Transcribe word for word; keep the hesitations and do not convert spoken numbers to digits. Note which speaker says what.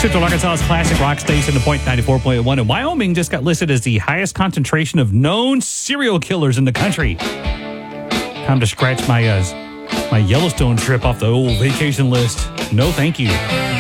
Speaker 1: Central Arkansas's classic rock station, the Point ninety-four point one. And Wyoming just got listed as the highest concentration of known serial killers in the country. Time to scratch my uh, my Yellowstone trip off the old vacation list. No, thank you.